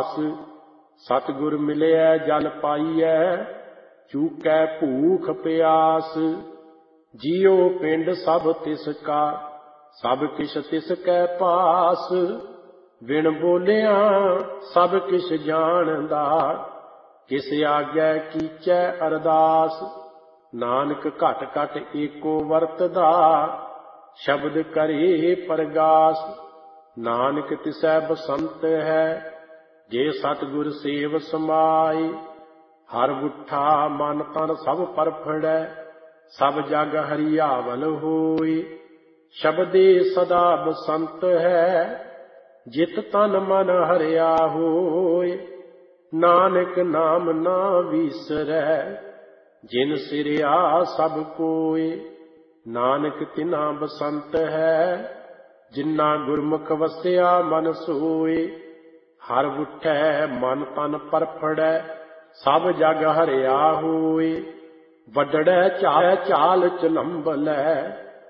ਪਾਸ। ਸਤਿਗੁਰ ਮਿਲਿਐ ਜਲ ਪਾਈਐ, ਚੂਕੈ ਭੂਖ ਪਿਆਸ। ਜੀਉ ਪਿੰਡ ਸਭ ਤਿਸ ਕਾ, ਸਭ ਕਿਛ ਤਿਸ ਕੈ ਪਾਸ। ਬਿਨ ਬੋਲਿਆ ਸਭ ਕਿਛ ਜਾਣਦਾ, ਕਿਸ ਆਗੈ ਕੀਚੈ ਅਰਦਾਸ। ਨਾਨਕ ਘਟ ਘਟ ਏਕੋ ਵਰਤਦਾ, ਸ਼ਬਦ ਕਰੇ ਪਰਗਾਸ। ਨਾਨਕ ਤਿਸੈ ਬਸੰਤ ਹੈ, ਜੇ ਸਤਿਗੁਰ ਸੇਵ ਸਮਾਏ। ਹਰ ਬੁੱਠਾ ਮਨ ਤਨ ਸਭ ਪਰਫੜੈ, ਸਭ ਜਗ ਹਰਿਆਵਲ ਹੋਏ। ਸ਼ਬਦੇ ਸਦਾ ਬਸੰਤ ਹੈ, ਜਿਤ ਤਨ ਮਨ ਹਰਿਆ ਹੋਏ। ਨਾਨਕ ਨਾਮ ਨਾ ਵੀਸਰੈ, ਜਿਨ ਸਿਰਿਆ ਸਭ ਕੋਏ। ਨਾਨਕ ਤਿਨਾ ਬਸੰਤ ਹੈ, ਜਿਨਾ ਗੁਰਮੁਖ ਵਸਿਆ ਮਨ ਸੋਏ। ਹਰ ਬੁੱਠੈ ਮਨ ਤਨ ਪਰਫੜੈ, ਸਭ ਜਗ ਹਰਿਆ ਹੋਏ। ਵੱਡੜੈ ਚਾਲ ਚਲੰਬਲੈ,